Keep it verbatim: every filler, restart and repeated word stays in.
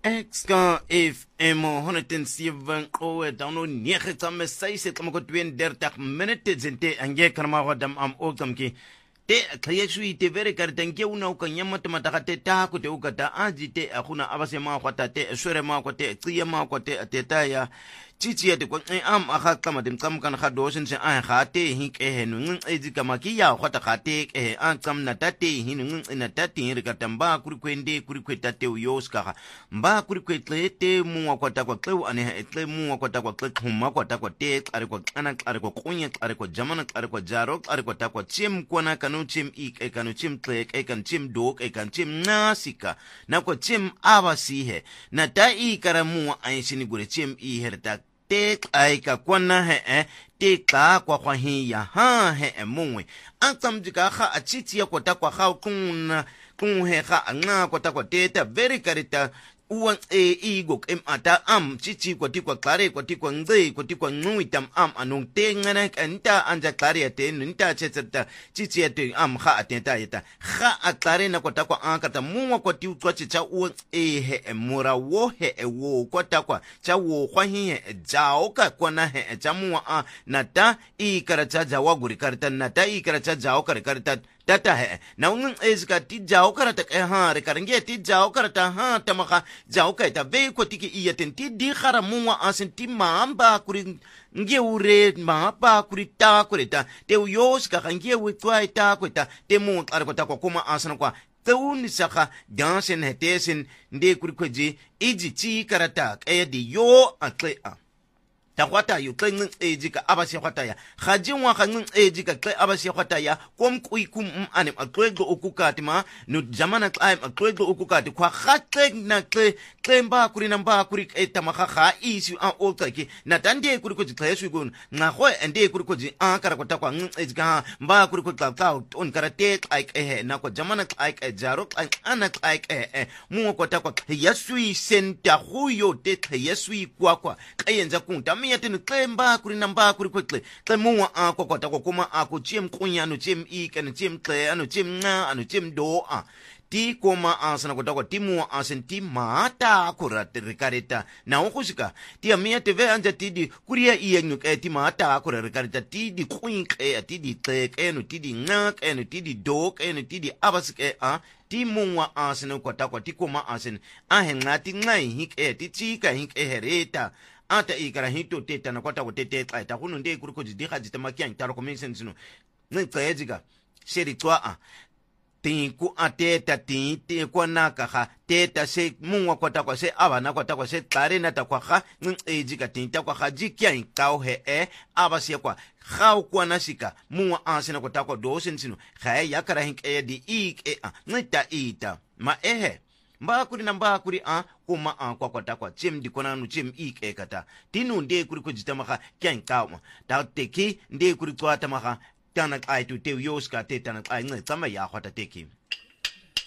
Exka F M honderdzeven qoe download nege tsamme seise tsamme ko tweeëndertig minute zente ange karma wadam am okamki te khayeshu te vere kartanke una ukanyama tamata te ta ko te ukata ajite akuna abase ma kwata te swere ma kwate tsiya ma kwate ateta ya chichi ya te ko am akha kama dem tsam kan kha dosin se an kha te hi ke henu ngin ejika makiya kwata kha te ke an tsam na tate hinu ngin na tate hi katamba kuri kwende kuri kwetate uyoska mba kuri kwetlete mu kwata kwa tlew ane etle mu kwata kwa tlema kwata kwa te are ko ana are ko kunye are ko jamana are ko jaro are ko takwa chim kwana kanu chim ik e kanu chim tlek e kan chim dok e kan chim nasika na ko chim abasihe na ta i karamu ai sini gure chim i herta te ai ka kwana he e te ka kwa kwa hi ya ha he e mungwe antam jika kha achiti ya kota kwa kha kun kun he kha nga kota kwa te ta very karita uwan e igok em ata am chichi kwa tikwa klare kwa tikwa ngze kwa tikwa ngui tam am anong te ngana anta anja klare ate nta chetseta chichi ate am kha atenta yeta kha aklare na kwa takwa ankata muwa kwa tikwa chicha uwan e he mura wo he e wo kwa takwa cha wo kwa hi he jao ka kwa na he cha muwa a nata i karacha jawa guri karita nata i karacha jao kar karita tata है ना उन इसका ती जाओ करता है हाँ रे करेंगे ती जाओ करता हाँ तमका जाओ कहता वे को ती की इयतें ती दी खरा मुआ आसन ती मां बाकुरी nge ure ma pa kurita kurita te uyos ka nge witwa ita kurita te mu arikota kwa kuma asana kwa te unisaka dansen hetesen nde kurikweji iji chi karata e di yo atle a ta kwata yu tleng eji ka abasi kwata ya khajinwa khang eji ka tle abasi kwata ya kom kui kum anem atlego okukati ma no jamana klaim atlego okukati kwa khatlek na tle tlemba kuri namba kuri etama kha kha isi an oltaki na tande kuri ko tle su gun na ho ende kuri ko ji an kara kwata kwa eji ka mba kuri ko tla ka on karate like eh na ko jamana like jaro like anak like eh mu ko ta kwa yasui senta huyo te yasui kwa kwa kayenza kunta mi yatinu tlemba kuri namba kuri kwekle tlemuwa a kwa kwa takwa kuma a ku chim kunya anu chim ik anu chim tle anu chim nga anu chim do a ti koma a sana kwa takwa timuwa a sen ti maata kurat rikareta na ukushika ti a miya teve anja ti di kuria iya nyuk e ti maata kurat rikareta ti di kuink e ti di tlek e nu ti di ngak e nu ti di dok e nu ti di abasik e a ti muwa a sana kwa takwa ti koma a sen a henga ti ngai hik e ti chika hik e hereta ata ikara hito teta na kwata wotete ta kunu nde kuruko jidika jitamakia ntaro commission sino ntsayejika sheri twa a tinku ateta tinti kwa naka teta se muwa kwata kwa se abana kwata kwa se tare na ta kwa kha ntsayejika tinta kwa khajikia nkao he e abasi kwa khau kwa nasika muwa ansina kwata kwa dosen sino khae yakara hink e di ik e a nta ita ma ehe mba kuri na mba kuri a kuma a kwa kwa takwa chim di kona nu chim ik e kata tinu nde kuri ko jitamaka kyan kauma ta teki nde kuri kwa tamaka tanak ai tu te yoska te tanak ai ngai tama ya khwata teki